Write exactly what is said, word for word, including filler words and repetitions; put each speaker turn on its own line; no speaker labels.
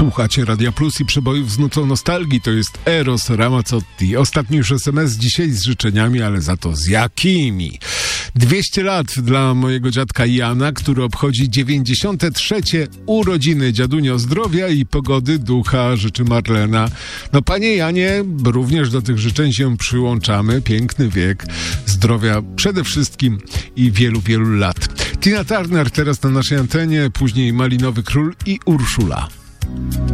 Słuchacie Radia Plus i przebojów z nutą nostalgii. To jest Eros Ramazzotti. Ostatni już es em es dzisiaj z życzeniami, ale za to z jakimi? dwieście lat dla mojego dziadka Jana, który obchodzi dziewięćdziesiąte trzecie urodziny. Dziadunio, zdrowia i pogody ducha życzy Marlena. No panie Janie, również do tych życzeń się przyłączamy. Piękny wiek, zdrowia przede wszystkim i wielu, wielu lat. Tina Turner teraz na naszej antenie, później Malinowy Król i Urszula.